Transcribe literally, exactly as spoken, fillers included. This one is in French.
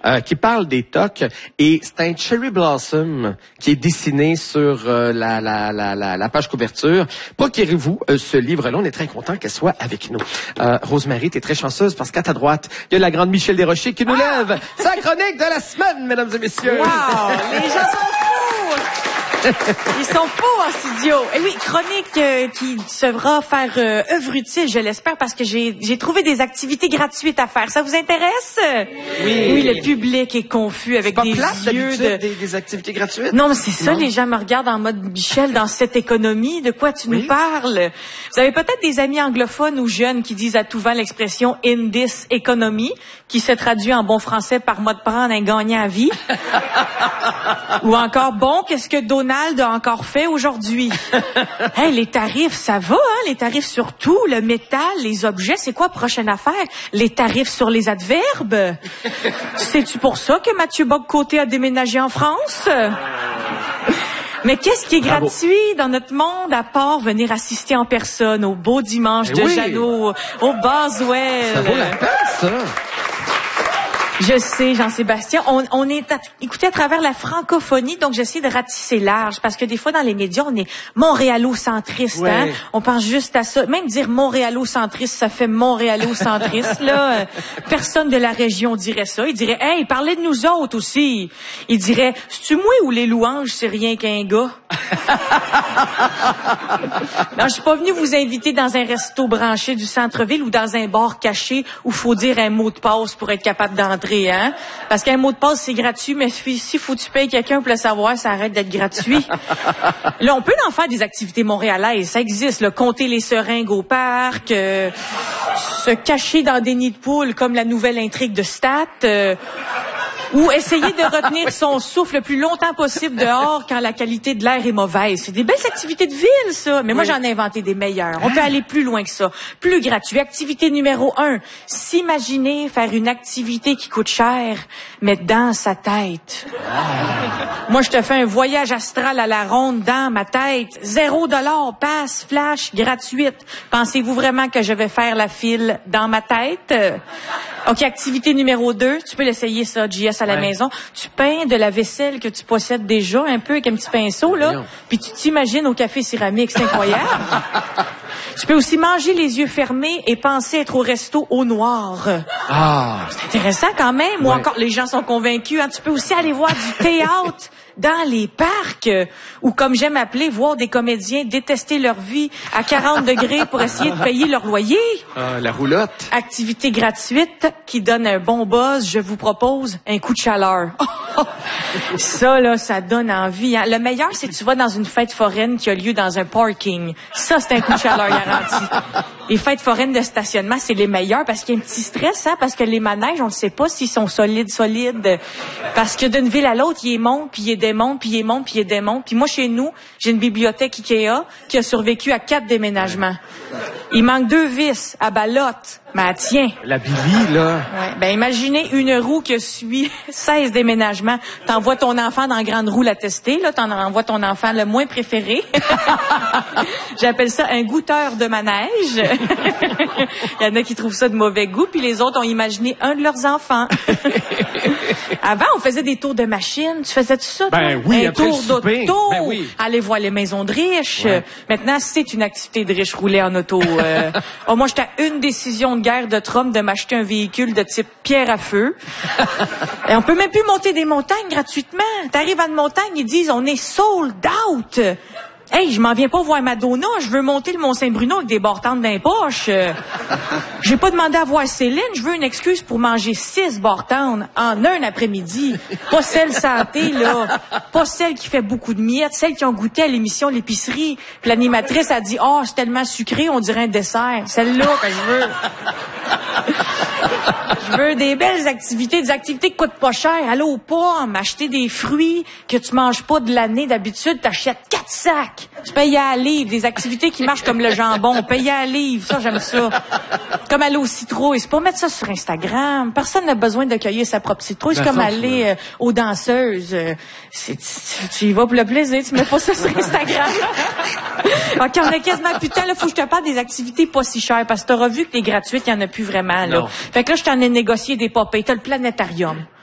euh, qui parle des tocs. Et c'est un cherry blossom qui est dessiné sur euh, la, la, la, la, la page couverture. Procurez-vous euh, ce livre-là. On est très content qu'elle soit avec nous. Euh, Rosemary, t'es très chanceuse parce qu'à ta droite, il y a la grande Michel Desrochers qui nous ah! lève sa chronique de la semaine, mesdames et messieurs. Wow! Les gens sont fous! Ils sont fous en studio. Et oui, chronique euh, qui devra faire euh, œuvre utile, je l'espère, parce que j'ai j'ai trouvé des activités gratuites à faire. Ça vous intéresse? Oui. Oui, le public est confus avec pas des plate, yeux de... des, des activités gratuites. Non, mais c'est ça, non. Les gens me regardent en mode Michel, dans cette économie, de quoi tu oui. nous parles? Vous avez peut-être des amis anglophones ou jeunes qui disent à tout vent l'expression « in this economy », qui se traduit en bon français par « mode prendre un gagnant à vie ». Ou encore « bon, qu'est-ce que Donald a encore fait aujourd'hui? » Hey, les tarifs, ça va, hein? Les tarifs sur tout, le métal, les objets, c'est quoi prochaine affaire? Les tarifs sur les adverbes? C'est-tu pour ça que Mathieu Bock-Côté a déménagé en France? Mais qu'est-ce qui est Bravo. gratuit dans notre monde à part venir assister en personne au beau dimanche Mais de oui. Jeannot, au Boswell? Ça vaut la peine, ça. Je sais, Jean-Sébastien. On, on est à, écoutez, à travers la francophonie, donc j'essaie de ratisser large, parce que des fois, dans les médias, on est montréalocentriste, ouais. hein. On pense juste à ça. Même dire montréalocentriste, ça fait montréalocentriste, là. Personne de la région dirait ça. Il dirait, hey, parlez de nous autres aussi. Il dirait, c'est-tu moi ou les louanges, c'est rien qu'un gars? Non, je suis pas venue vous inviter dans un resto branché du centre-ville ou dans un bar caché où faut dire un mot de passe pour être capable d'entrer. Hein? Parce qu'un mot de passe, c'est gratuit, mais si faut que tu payes quelqu'un pour le savoir, ça arrête d'être gratuit. Là, on peut en faire des activités montréalaises. Ça existe, là. Compter les seringues au parc, euh, se cacher dans des nids de poules comme la nouvelle intrigue de Stat, euh, ou essayer de retenir son souffle le plus longtemps possible dehors quand la qualité de l'air est mauvaise. C'est des belles activités de ville, ça. Mais moi, oui. J'en ai inventé des meilleures. On peut aller plus loin que ça. Plus gratuit. Activité numéro un. S'imaginer faire une activité qui coûte cher, mais dans sa tête. Ah. Moi, je te fais un voyage astral à la ronde dans ma tête. Zéro dollar, passe, flash, gratuite. Pensez-vous vraiment que je vais faire la file dans ma tête? OK, activité numéro deux. Tu peux l'essayer, ça, J S, à la ouais. maison. Tu peins de la vaisselle que tu possèdes déjà, un peu avec un petit pinceau, là. Non. Puis tu t'imagines au café céramique. C'est incroyable. Tu peux aussi manger les yeux fermés et penser être au resto au noir. Ah. C'est intéressant quand même. Ouais. Ou encore, les gens sont convaincus. Hein. Tu peux aussi aller voir du théâtre dans les parcs, ou comme j'aime appeler, voir des comédiens détester leur vie à quarante degrés pour essayer de payer leur loyer. Ah, la roulotte. Activité gratuite qui donne un bon buzz. Je vous propose un coup de chaleur. Ça, là, ça donne envie. Hein. Le meilleur, c'est que tu vas dans une fête foraine qui a lieu dans un parking. Ça, c'est un coup de chaleur garanti. Les fêtes foraines de stationnement, c'est les meilleurs parce qu'il y a un petit stress, hein, parce que les manèges, on ne sait pas s'ils sont solides, solides. Parce que d'une ville à l'autre, il est monte, puis il est démonte, puis il est monte, puis il est démonte. Puis moi, chez nous, j'ai une bibliothèque Ikea qui a survécu à quatre déménagements. Il manque deux vis à balotte. Mais elle tient. La Billy, là. Ouais. Ben, imaginez une roue qui suit seize déménagements. T'envoies ton enfant dans la grande roue la tester, là. T'en envoies ton enfant le moins préféré. J'appelle ça un goûteur de manège. Il y en a qui trouvent ça de mauvais goût, puis les autres ont imaginé un de leurs enfants. Avant, on faisait des tours de machine. Tu faisais tout ça, toi? Ben oui, un après tour d'auto. Ben oui. Aller voir les maisons de riches. Ouais. Maintenant, c'est une activité de riche rouler en auto. Euh, oh, moi, j'étais à une décision de guerre de Trump de m'acheter un véhicule de type pierre à feu. Et on peut même plus monter des montagnes gratuitement. T'arrives à une montagne, ils disent, on est sold out. Hey, je m'en viens pas voir Madonna, je veux monter le Mont-Saint-Bruno avec des bartendes dans les poches. Euh, j'ai pas demandé à voir Céline, je veux une excuse pour manger six bartendes en un après-midi. Pas celle santé, là. Pas celle qui fait beaucoup de miettes, celle qui ont goûté à l'émission L'épicerie. Puis l'animatrice a dit, oh, c'est tellement sucré, on dirait un dessert. Celle-là que je veux. Je veux des belles activités, des activités qui coûtent pas cher. Aller aux pommes, acheter des fruits que tu manges pas de l'année. D'habitude, t'achètes quatre sacs. Tu payes à la livre. Des activités qui marchent comme le jambon. Payer à la livre. Ça, j'aime ça. Comme aller au citrouille. C'est pas mettre ça sur Instagram. Personne n'a besoin de cueillir sa propre citrouille. C'est comme aller euh, aux danseuses. Euh, c'est, tu, tu y vas pour le plaisir. Tu mets pas ça sur Instagram. OK, on a quasiment plus de temps. Là, faut que je te parle des activités pas si chères. Parce que t'auras vu que les gratuites, il y en a plus vraiment, là. Non. Fait que là, je t'en ai négocié des popées. T'as le planétarium.